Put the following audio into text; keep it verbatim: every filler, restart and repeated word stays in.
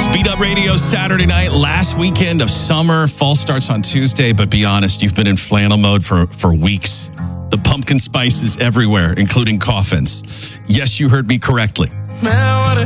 Speed Up Radio Saturday night, last weekend of summer. Fall starts on Tuesday, but be honest, you've been in flannel mode for, for weeks. The pumpkin spice is everywhere, including coffins. Yes, you heard me correctly.